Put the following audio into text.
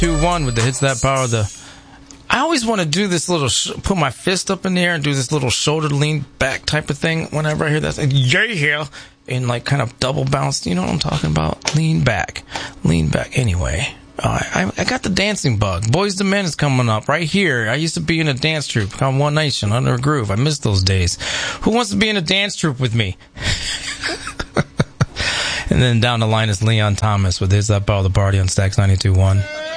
2-1 with the hits that power. I always want to do this little, put my fist up in the air and do this little shoulder lean back type of thing whenever I hear that. Yeah, and like kind of double bounce. You know what I'm talking about? Lean back. Anyway, I got the dancing bug. Boys to Men is coming up right here. I used to be in a dance troupe called One Nation Under a Groove. I miss those days. Who wants to be in a dance troupe with me? And then down the line is Leon Thomas with his Up All the Party on Stax 92.1.